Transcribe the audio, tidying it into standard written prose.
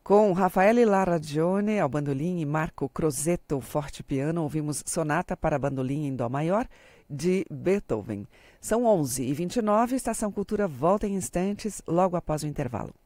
Com Raffaele Larragione ao bandolim e Marco Crosetto ao forte piano, ouvimos Sonata para bandolim em dó maior, de Beethoven. São 11h29, Estação Cultura volta em instantes, logo após o intervalo.